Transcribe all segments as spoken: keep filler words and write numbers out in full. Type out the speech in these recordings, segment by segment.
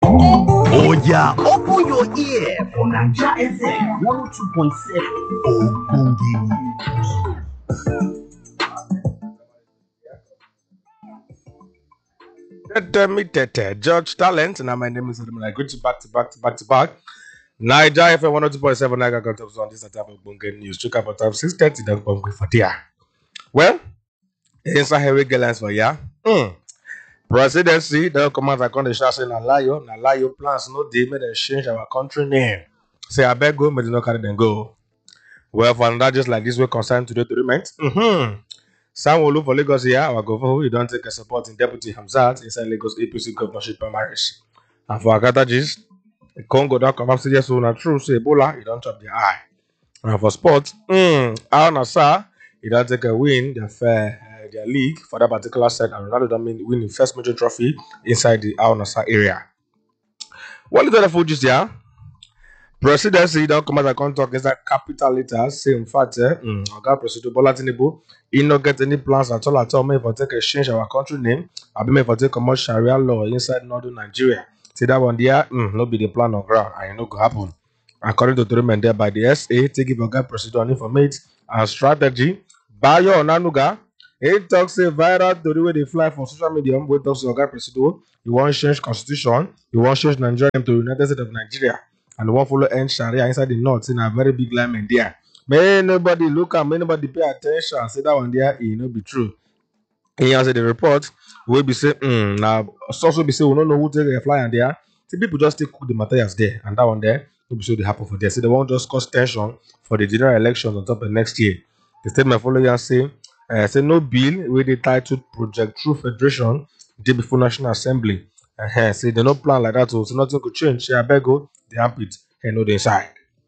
Oh yeah, open your ear for Naija F M one oh two point seven. Tete me tete, George Talent, and my name is Adam. I go to back to back to back to back. Naija F M one oh two point seven. Naija got up on this type of bunga news. Check out time six thirty. Then bunga for there. Well, inside Harry Galens for ya. Hmm. Presidency, the command I can the shall say na layo, na layo plans no dey make them change our country name. Say I beg go, but they no carry them go. Well, for that just like this way concerned today to remain. Mm-hmm. Sanwo-Olu for Lagos here, our governor, who don't take a support in Deputy Hamzat inside Lagos A P C governorship primaries. And for Akata G's, Congo don't come up serious so na true say Ebola, he don't chop the eye. And for sports, mm, Al Nassr, he don't take a win their fair uh, their league for that particular set, and Ronaldo don't mean win the first major trophy inside the Al Nassr area. What is the full gist here? Presidency don't come out and come talk inside capital letters. Say in fact, eh, mm, Oga President Bola Tinubu, he not get any plans at all at all. May for take exchange our country name. I be may for take commercial Sharia law inside northern Nigeria. See that one there, mm, no be the plan on ground, and it no go happen. According to the there by the S A, take give Oga President informate and strategy. Bayo Onanuga, he talks say viral story where they fly for social media. We talk to Oga President, he want change constitution, he want change Nigeria to United States of Nigeria. And the one follow end Sharia inside the north in a very big line there. May nobody look at, may nobody pay attention. Say that one there, it no be true. He answered the report. We be say, hmm, now also be say we don't know who take a fly and there. See people just take the materials there, and that one there will be so they happen for there. See they won't just cause tension for the general elections on top of next year. The statement follow and say, uh, say no bill with the title Project True Federation dey before National Assembly. Uh, say they no plan like that, so, so nothing could change. Say I beg go, they have it, and no they inside.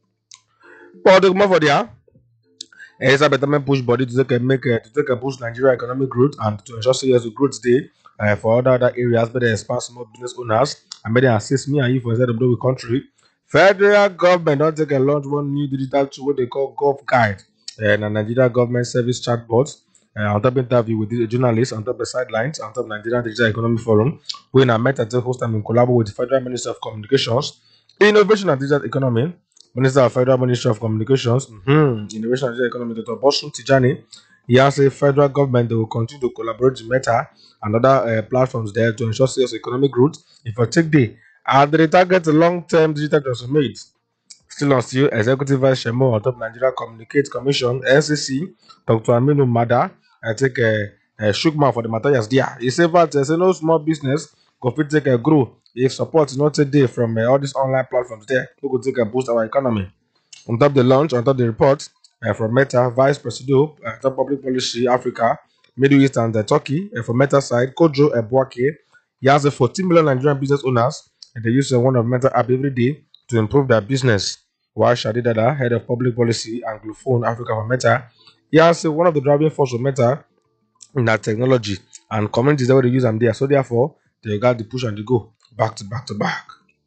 But the more for there. Elizabeth Amen push body to take a make uh, to take a boost Nigeria economic growth and to ensure serious growth day uh, for other other areas, better expand small business owners and better assist me and you for inside of the country. Federal government don't take a launch one new digital tool what they call Gov Guide uh, and a Nigeria government service chatbot. Uh, on top interview with the journalists on top the sidelines on top Nigerian Digital Economy Forum, when I met at the host and in collaboration with the Federal Minister of Communications, Innovation and Digital Economy, Minister of Federal Ministry of Communications, mm-hmm, Innovation and Digital Economy, Doctor Bosun Tijani, he has a federal government that will continue to collaborate with Meta and other uh, platforms there to ensure serious economic growth. If I take the and they target long-term digital transformation. Still on still, Executive Vice Chairman on top Nigeria Communicates Commission, N C C, Doctor Aminu Mada, I take a, a Shukman for the materials there. He said that there's no small business go fit take a grow if support is not today from uh, all these online platforms there, who could take a boost our economy. On top the launch, on top the report uh, from Meta, Vice President, uh, top Public Policy Africa, Middle East and uh, Turkey, uh, from Meta side, Kojo Ebuake, he has a fourteen million Nigerian business owners and they use uh, one of Meta app every day to improve their business. While Shadi Dada, head of public policy Anglophone Africa for Meta, he has uh, one of the driving force of Meta in that technology and communities that they use them there. So therefore, they got the push and the go back to back to back.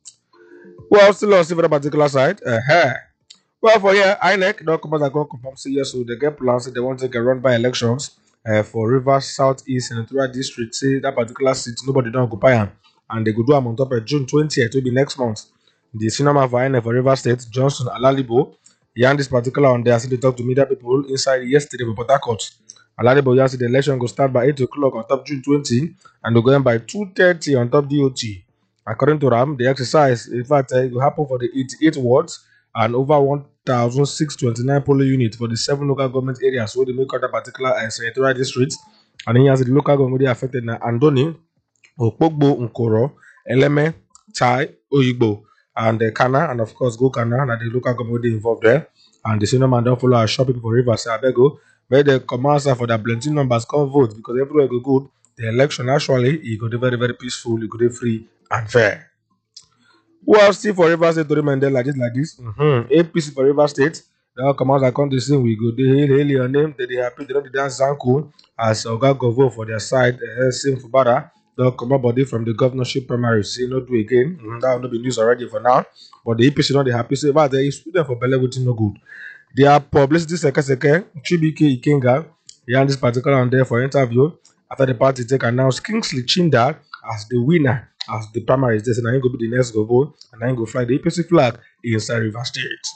Well, still on the particular side. Uh-huh. Well, for here, I N E C documents are going to confirm say yes, so they get plans. They want to take a run by elections uh, for Rivers Southeast Senatorial District. Say that particular seat, nobody don't occupy them, and they go do them on top of June twentieth. It will be next month. The cinema for I N E C for Rivers State, Johnson Alalibo, he had this particular on there. So they talk to media people inside yesterday for Port Harcourt. Alalibo, you see the election go start by eight o'clock on top June twentieth, and they go end by two thirty on top D O T. According to Ram, the exercise, in fact, uh, it will happen for the eighty-eight wards and over one thousand six hundred twenty-nine polling units for the seven local government areas where they make out a particular uh, senatorial districts. And then has the local government affected na Andoni, Okpogbo, Nkoro, Eleme, Chai, Oyigbo, and uh, Kana, and of course Go Kana, and the local government involved there. And the senior man don't follow our shop people for Rivers, say, Abego, where the commerce for the plenty numbers come vote because everywhere go good. The election actually, it could be very, very peaceful, it could be free and fair. Well, still for Rivers State to remain there like this, like this. Mm-hmm. A P C for Rivers State. Now come out and come to sing. We go. They hail, hail your name. They, they happy. They don't dance Zanku as Oga Govo for their side. Uh, sing for Bada. They'll come up body from the governorship primary. See, not do again. Mm-hmm. That will not be news already for now. But the A P C not the happy. Say, but they student for Bele with no good. Their publicity seke seke. Chibike Ikenga. He had this particular on there for interview. After the party take announced Kingsley Chinda as the winner, as the primary is this, and I go be the next go vote, and I go fly the A P C flag inside River State.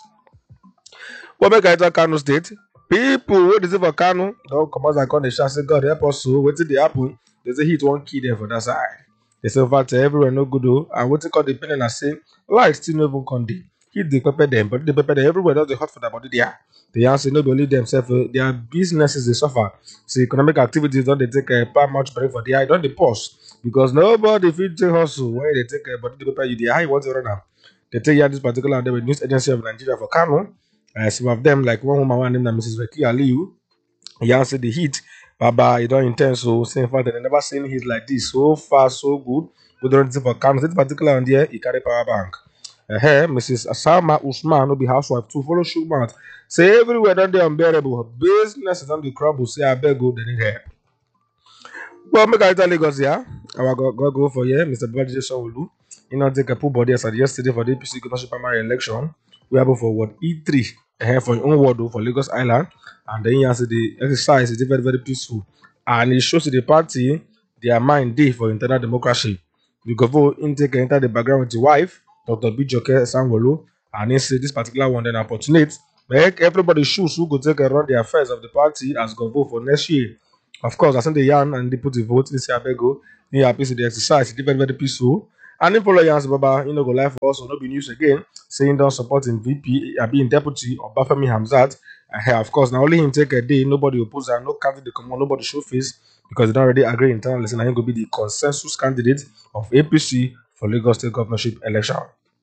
What make I talk Kano State? People wey dey say for Kano don comot and come dey shout say God help us o. Wetin dey happen? They say heat wan kill them for that side. They say over there everywhere no good o. And wetin come dey pain na say light still no even come dey. Heat dey pepper them, but dey pepper them everywhere don dey hot for their body there. They yarn say no be only themselves, their businesses dey suffer. Say economic activities don dey take a uh, much break for there. Don dey pause because nobody fit take hustle when they take uh, body dey pepper you there. How you want to run am? They take here this particular and the news agency of Nigeria for Kano. Uh, some of them, like one woman, one named Missus Veki Aliu, he say the heat, Baba, you don't intend so. Say in fact, they never seen heat like this so far, so good. We don't see for Kano. This particular one there, he carry power bank. Uh, here, Missus Asama Usman, no be housewife, too, follow shoot mouth. Say everywhere that they unbearable. Business is on the crumble. Say I beg go, they need help. Well, make I tell Lagos here. I will go, go, go for here, Mister Babaji Sanwo-Olu. You know, take a pool body as yesterday for the A P C governorship primary election. We have for Ward E three uh, for your own ward for Lagos Island, and then you answer the exercise is very very peaceful, and it shows to the party their mind day for internal democracy. You go vote intake enter the background with the wife, Doctor Bijoke Sanwo-Olu, and he say this particular one then opportunate make everybody choose who go take around the affairs of the party as go vote for next year. Of course, I send the yarn and they put the vote. They say I beg go. He happy to the exercise. It's very very peaceful. And if follow Yans Baba, you know, go live for us, will not be news again, saying don't support in V P, uh, being deputy or Bafemi Hamzat. Uh, of course, now only him take a day, nobody oppose her, no candidate come on, nobody show face because they don't already agree internally. Listen, I'm going to be the consensus candidate of A P C for Lagos State governorship election.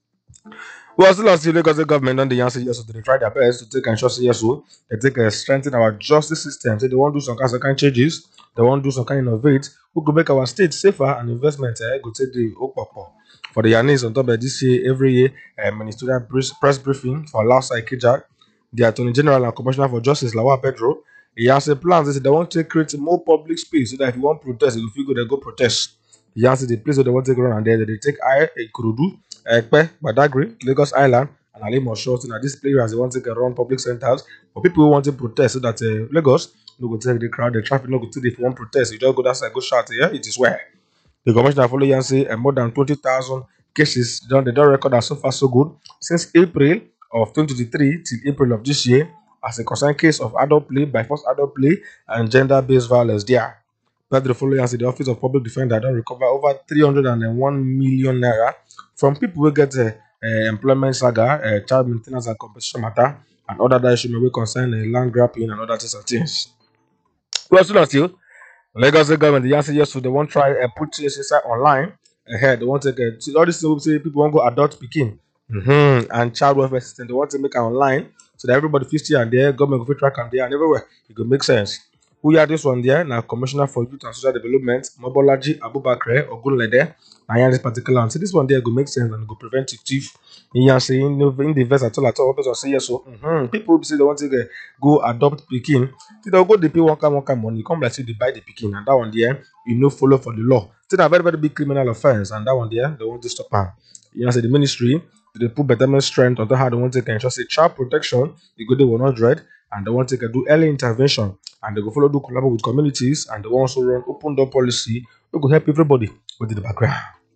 Well, still as the Lagos State government and the answer yes, so they try their best to take and show yes, so they take a strengthen our justice system. Say they want to do some kind of kind changes, they want to do some kind of innovate. Who could make our state safer and investment eh, go take the Okpoko. For the Yanis on top of this year, every year, uh, ministerial press briefing for Lausa Ikejak, the Attorney General and Commissioner for Justice, Lawal Pedro, he has a plan. They say they want to create more public space so that if you want protest, if you go, they go protest. He has the place where they want to take around and there they take I Ikurudu, Ekpe, Badagry, Lagos Island, and Alimosho. So now these players they want to take around public centers for people who want to protest so that uh, Lagos no go take the crowd, the traffic no go take if you want protest, you just go that side, go shout here, it is where. The commissioner follow and say uh, more than twenty thousand cases done they don't record as so far so good since April of twenty twenty-three till April of this year as a concerned case of adult play by force adult play and gender-based violence there. Pedro follow and say the Office of Public Defender don't recover over three hundred one million naira from people who get uh, uh, employment saga, uh, child maintenance and compensation matter, and other that issue may concern uh, land grabbing and other things and things. Well, still still. Lagos government, the answer yes, so they won't try and uh, put C S S I online ahead. They want to get all this thing say people won't go adult picking mm-hmm. and child welfare system. They want to make it online so that everybody feels here and there, government will track and there and everywhere. It could make sense. Who are this one there? Now, Commissioner for Youth and Social Development, Mobolaji Abubakar Ogunlede. I am this particular one. So this one there could make sense and it could prevent thief. He are saying no in the verse at all at all. Person say yes, so mm-hmm. people say they want to get, go adopt Pekin. They'll go they pay one kind one kind money. Come like say they buy the Pekin and that one there you know follow for the law. It's a very very big criminal offense and that one there they want to stop her. You know say the ministry they put betterment strength on how they want to take ensure say child protection. They go they will not dread and they want to do early intervention and they go follow do collaborate with communities and they want also run open door policy. We go help everybody with the background.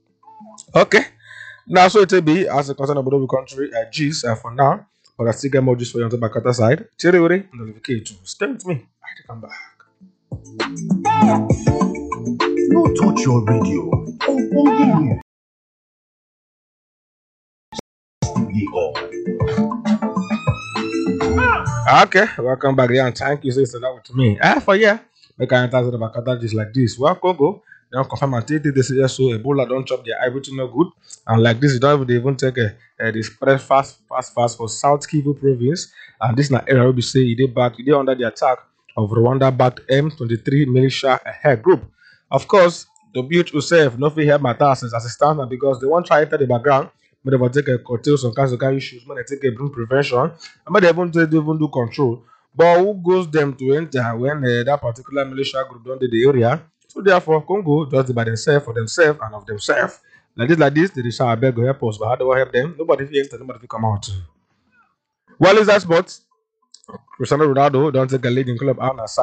Okay. Now, so it will be as a concern about the country, uh, G's uh, for now, but I still get more G's for you on the back other side. Cherry, notification. Stay with me. I have to come back. No touch your radio. Oh, oh, yeah. Okay, welcome back here and thank you, sister. That with me. Ah, for yeah, make I answer the back other G's like this. Well, Congo. They don't confirm and take this yes, so Ebola don't chop their everything no good. And like this, you don't even take a, a the spread fast, fast, fast for South Kivu province. And this na area will be say they back, they under the attack of Rwanda-backed M twenty-three militia ahead group. Of course, W H O self no fit help matters as a standard because they won't try enter the background, but they will take a curtail some kinds of kind issues, when they take a bring prevention, and but they won't they even do control. But who goes them to enter when uh, that particular militia group don't do the area? So therefore, Congo does it by themselves, for themselves, and of themselves. Like this, like this, they shall beg go help us, but how do I help them? Nobody will enter, nobody will come out. Well, is that spot? Cristiano Ronaldo don't take a lead in club Al Nassr.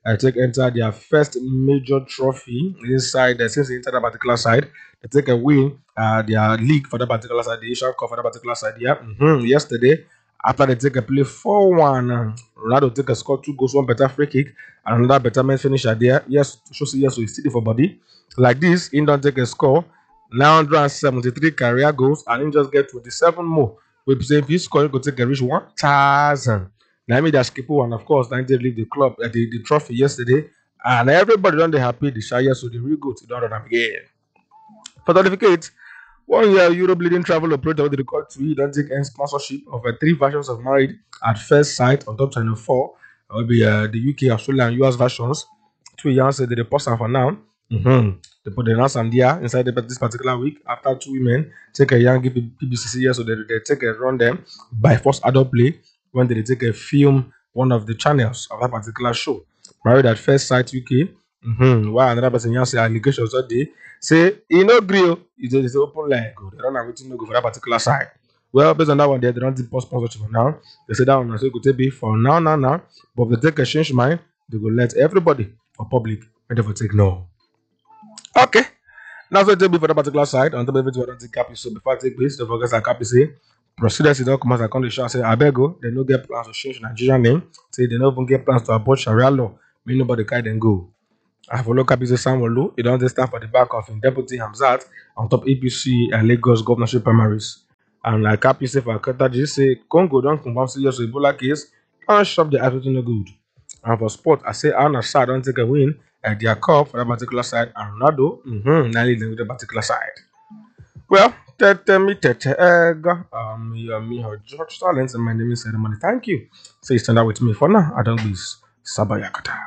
uh, take enter their first major trophy inside uh, since they enter that particular side. They take a win uh, their league for that particular side, the Asian Cup for that particular side. Yeah, mm-hmm. Yesterday after they take a play four one, uh, Ronaldo take a score two goals, one better free kick, and another better man finisher there. Yes, shows yes, so he's still for body like this. He don't take a score nine hundred seventy-three career goals, and he just get twenty-seven more. We say if he score, he could take a reach one thousand. Now, I mean, that's Kipu, and of course, then they leave the club, uh, the, the trophy yesterday, and everybody done they happy, the shy, so they really good to don't run again. For certificate, one year Europe leading travel operator with the record to don't take any sponsorship of uh, three versions of Married at First Sight on top channel four. It will be uh, the U K, Australia, and U S versions. Two years they post for now. Mm-hmm. They put the announce and there inside the, this particular week after two women take a young P B C C here, so they, they take a run them by first adult play when they take a film one of the channels of that particular show. Married at First Sight U K. Mm-hmm. Why another person here say allegations that they say he no grill, it's open leg. They don't have anything to go for that particular side. Well, based on that one, they, they don't post sponsorship for now. They say that one so it could be for now, now, now. But if they take a change mind, they will let everybody or public and they will take no. Okay. Now so it be for that particular side. On top of it, we don't take capi. So before I take this, the focus on capi say proceeders don't come as a condition. Say I beg go, they no get plans to change Nigerian name. Say they don't even get plans to abolish Sharia law. May nobody carry them go. I follow Capital Samuel. He don't stand for the back of him Deputy Hamzat on top A P C and Lagos governorship primaries. And like Capi say for Akata, say Congo don't confirm serious Ebola case. Can't shop the everything no good. And for sport, I say Al Nassr don't take a win at their cup for that particular side, and Ronaldo, mm-hmm, now leading with the particular side. Well, tete me tete egg. Um, me uh, me her George Talents, and my name is Ceremony. Thank you. So you stand out with me for now. I don't be Sabayakata.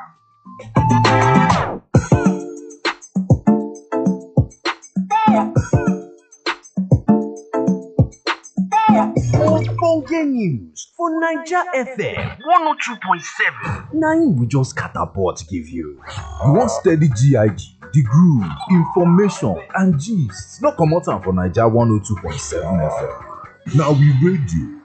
Ogbonge news for Naija F M one oh two point seven. Na im we just catapult give you. You want steady G I G, the groove, information and gist. No comot am for Naija one oh two point seven F M. Na we radio